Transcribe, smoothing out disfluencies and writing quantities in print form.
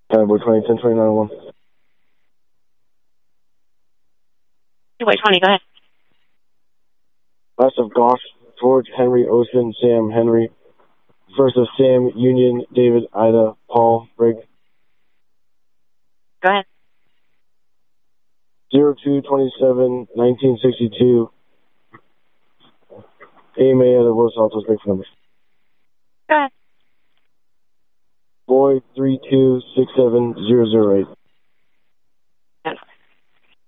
Boy 20, 10, 29, 1. Wait, 20, go ahead. Last of Goff, George, Henry, Ocean, Sam, Henry. First of Sam, Union, David, Ida, Paul, Brig. Go ahead. 0227 1962. AMA of the Los Altos, Brig for numbers. Go ahead. Boy 3267008.